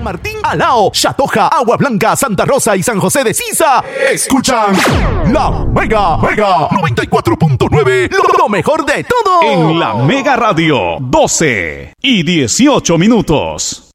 Martín, Alao, Chatoja, Agua Blanca, Santa Rosa y San José de Sisa escuchan La Mega 94.9, lo mejor de todo. En La Mega Radio, 12 y 18 minutos.